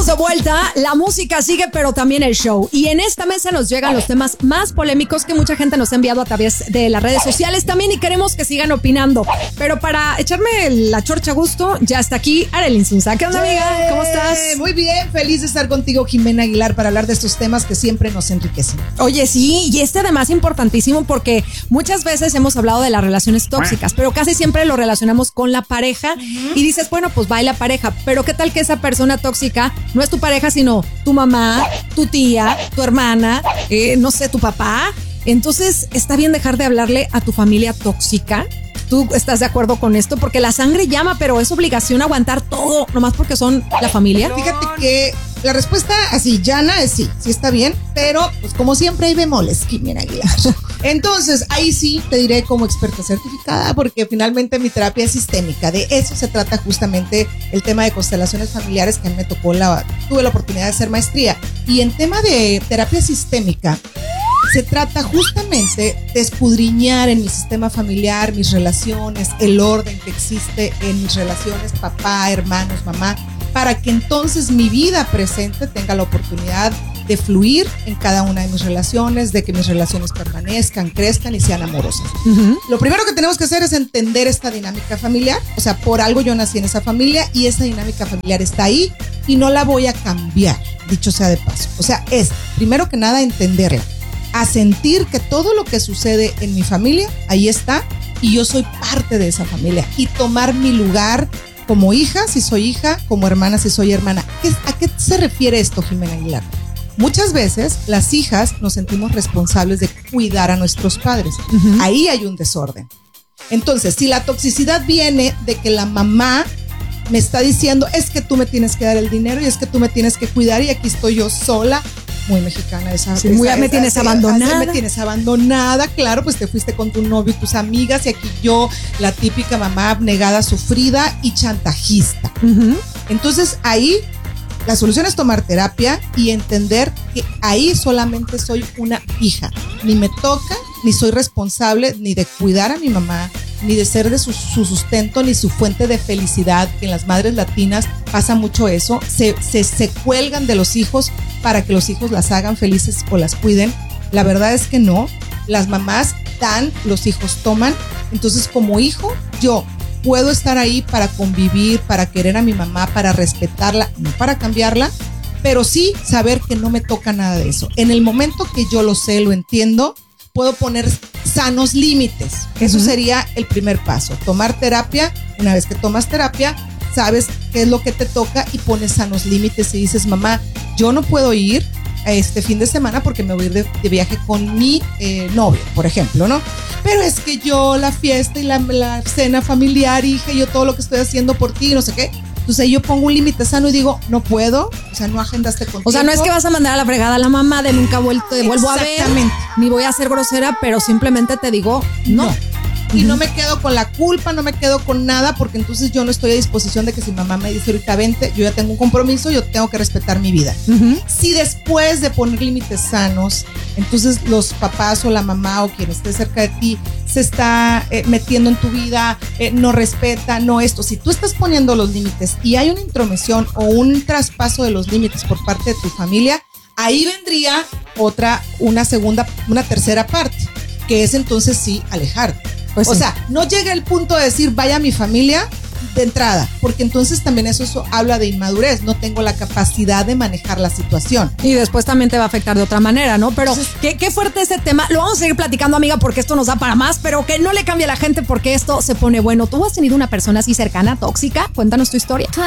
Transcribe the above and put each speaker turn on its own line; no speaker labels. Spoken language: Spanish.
de vuelta, la música sigue, pero también el show. Y en esta mesa nos llegan los temas más polémicos que mucha gente nos ha enviado a través de las redes sociales también y queremos que sigan opinando. Pero para echarme la chorcha a gusto, ya está aquí Arely Insunza. ¿Qué onda, amiga? ¿Cómo estás?
Muy bien, feliz de estar contigo, Jimena Aguilar, para hablar de estos temas que siempre nos enriquecen.
Oye, sí, y además importantísimo porque muchas veces hemos hablado de las relaciones tóxicas, pero casi siempre lo relacionamos con la pareja y dices, bueno, pues va y la pareja, pero ¿qué tal que esa persona tóxica no es tu pareja, sino tu mamá, tu tía, tu hermana, no sé, tu papá? Entonces, ¿está bien dejar de hablarle a tu familia tóxica? ¿Tú estás de acuerdo con esto? Porque la sangre llama, pero es obligación aguantar todo, nomás porque son la familia.
Fíjate que la respuesta así llana es sí está bien, pero pues como siempre hay bemoles, Jimena Aguilar. Entonces, ahí sí te diré como experta certificada, porque finalmente mi terapia es sistémica. De eso se trata justamente el tema de constelaciones familiares, que a mí me tocó, tuve la oportunidad de hacer maestría. Y en tema de terapia sistémica, se trata justamente de escudriñar en mi sistema familiar, mis relaciones, el orden que existe en mis relaciones, papá, hermanos, mamá, para que entonces mi vida presente tenga la oportunidad de fluir en cada una de mis relaciones, de que mis relaciones permanezcan, crezcan y sean amorosas. Lo primero que tenemos que hacer es entender esta dinámica familiar. O sea, por algo yo nací en esa familia y esa dinámica familiar está ahí y no la voy a cambiar, dicho sea de paso. O sea, es primero que nada entenderla, a sentir que todo lo que sucede en mi familia, ahí está, y yo soy parte de esa familia, y tomar mi lugar como hija, si soy hija, como hermana, si soy hermana. ¿A qué se refiere esto, Jimena Aguilar? Muchas veces las hijas nos sentimos responsables de cuidar a nuestros padres. Ahí hay un desorden. Entonces, si la toxicidad viene de que la mamá me está diciendo, es que tú me tienes que dar el dinero y es que tú me tienes que cuidar y aquí estoy yo sola, muy mexicana esa.
Sí, me tienes abandonada.
Me tienes abandonada, claro, pues te fuiste con tu novio y tus amigas y aquí yo, la típica mamá abnegada, sufrida y chantajista. Entonces ahí la solución es tomar terapia y entender que ahí solamente soy una hija. Ni me toca, ni soy responsable ni de cuidar a mi mamá, ni de ser de su sustento, ni su fuente de felicidad, que en las madres latinas pasa mucho eso, se cuelgan de los hijos para que los hijos las hagan felices o las cuiden. La verdad es que no, las mamás dan, los hijos toman. Entonces, como hijo, yo puedo estar ahí para convivir, para querer a mi mamá, para respetarla, no para cambiarla, pero sí saber que no me toca nada de eso. En el momento que yo lo sé, lo entiendo, puedo poner sanos límites. Eso sería el primer paso, tomar terapia. Una vez que tomas terapia, sabes qué es lo que te toca y pones sanos límites y dices, mamá, yo no puedo ir a este fin de semana porque me voy a ir de viaje con mi novio, por ejemplo, ¿no? Pero es que yo la fiesta y la cena familiar, hija, yo todo lo que estoy haciendo por ti, no sé qué. Entonces ahí yo pongo un límite sano y digo, no puedo, o sea, no agendaste con tiempo.
O sea, no es que vas a mandar a la fregada a la mamá de nunca vuelvo a ver, ni voy a ser grosera, pero simplemente te digo, no.
Y no me quedo con la culpa, no me quedo con nada, porque entonces yo no estoy a disposición de que si mamá me dice ahorita vente, yo ya tengo un compromiso, yo tengo que respetar mi vida. Si después de poner límites sanos, entonces los papás o la mamá o quien esté cerca de ti se está metiendo en tu vida, no respeta, no esto. Si tú estás poniendo los límites y hay una intromisión o un traspaso de los límites por parte de tu familia, ahí vendría una tercera parte, que es entonces sí alejarte. Pues o sea, no llega el punto de decir vaya a mi familia de entrada, porque entonces también eso habla de inmadurez, no tengo la capacidad de manejar la situación.
Y después también te va a afectar de otra manera, ¿no? Pero qué fuerte ese tema, lo vamos a seguir platicando, amiga, porque esto nos da para más, pero que no le cambie a la gente porque esto se pone bueno. ¿Tú has tenido una persona así cercana, tóxica? Cuéntanos tu historia.